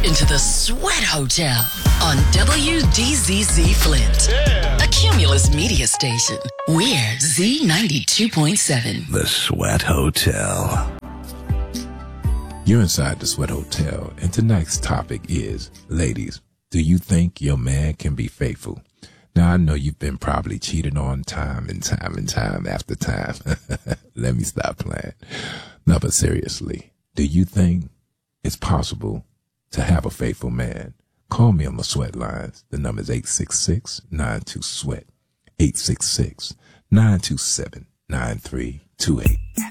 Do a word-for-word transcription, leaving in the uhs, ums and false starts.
into the Sweat Hotel on W D Z Z Flint, yeah. A Cumulus media station. We're Z ninety-two point seven. The Sweat Hotel. You're inside the Sweat Hotel, and tonight's topic is, ladies, do you think your man can be faithful? Now, I know you've been probably cheated on time and time and time after time. Let me stop playing. No, but seriously, do you think it's possible to have a faithful man? Call me on the Sweat lines. The number is eight six six, nine two, SWEAT, eight six six, nine two seven, nine three two eight.